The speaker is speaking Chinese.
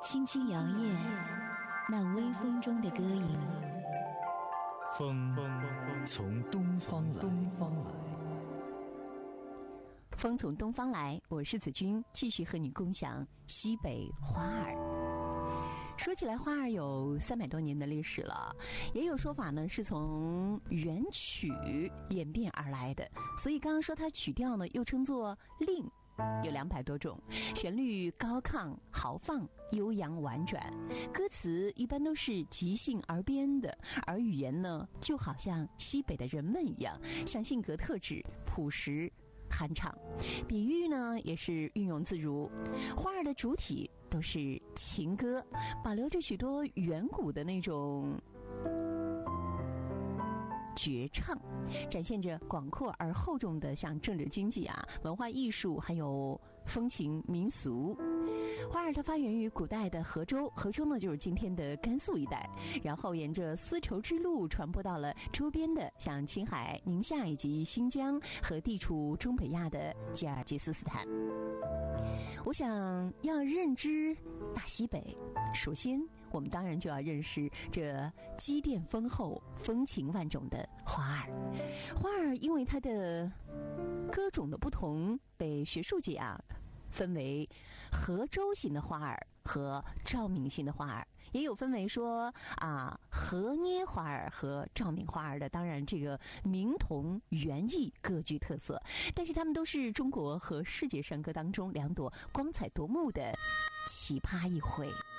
轻轻摇曳，那微风中的歌吟。 风从东方来， 风从东方来，我是子君，继续和你共享西北花儿。说起来，花儿有300多年的历史了，也有说法呢是从元曲演变而来的，所以刚刚说它曲调呢又称作令，有200多种，旋律高亢豪放，悠扬婉转，歌词一般都是即兴而编的，而语言呢就好像西北的人们一样，像性格特质朴实酣畅，比喻呢也是运用自如。花儿的主体都是情歌，保留着许多远古的那种绝唱，展现着广阔而厚重的像政治经济文化艺术还有风情民俗。花儿它发源于古代的河州，河州呢就是今天的甘肃一带，然后沿着丝绸之路传播到了周边的像青海、宁夏以及新疆和地处中北亚的吉尔吉斯斯坦。我想要认知大西北，首先我们当然就要认识这积淀丰厚、风情万种的花儿。花儿因为它的歌种的不同，被学术界分为河州型的花儿和照明型的花儿，也有分为说河捏花儿和照明花儿的。当然这个名同原异，各具特色，但是它们都是中国和世界山歌当中2朵光彩夺目的奇葩一回。